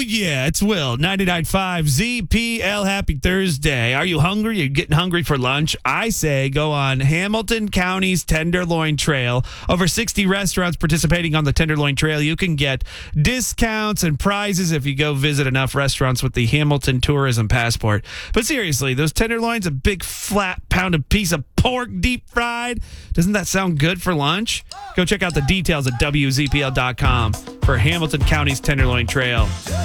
yeah, it's Will, 99.5 ZPL. Happy Thursday. Are you hungry? You're getting hungry for lunch? I say go on Hamilton County's Tenderloin Trail. Over 60 restaurants participating on the Tenderloin Trail. You can get discounts and prizes if you go visit enough restaurants with the Hamilton Tourism Passport. But seriously, those tenderloins, a big flat pounded piece of pork deep fried. Doesn't that sound good for lunch? Go check out the details at WZPL.com for Hamilton County's Tenderloin Trail.